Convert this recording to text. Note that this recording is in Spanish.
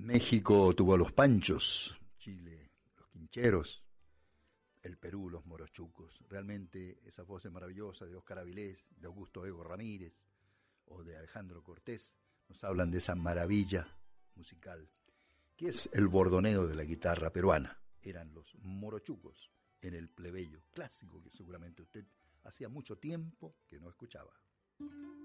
México tuvo a los panchos, Chile los quincheros, el Perú los morochucos. Realmente esa voz maravillosa de Óscar Avilés, de Augusto Ego Ramírez o de Alejandro Cortés nos hablan de esa maravilla musical que es el bordoneo de la guitarra peruana. Eran los morochucos en el plebeyo clásico que seguramente usted hacía mucho tiempo que no escuchaba.